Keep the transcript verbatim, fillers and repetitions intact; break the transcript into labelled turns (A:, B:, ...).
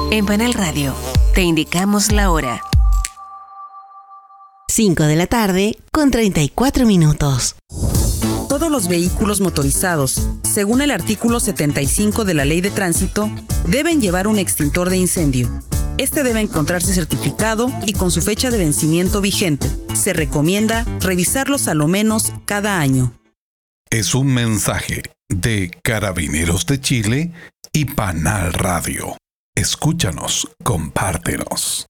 A: En Panel Radio, te indicamos la hora.
B: cinco de la tarde con treinta y cuatro minutos.
C: Todos los vehículos motorizados, según el artículo setenta y cinco de la Ley de Tránsito, deben llevar un extintor de incendio. Este debe encontrarse certificado y con su fecha de vencimiento vigente. Se recomienda revisarlos a lo menos cada año.
D: Es un mensaje de Carabineros de Chile y Panal Radio. Escúchanos, compártenos.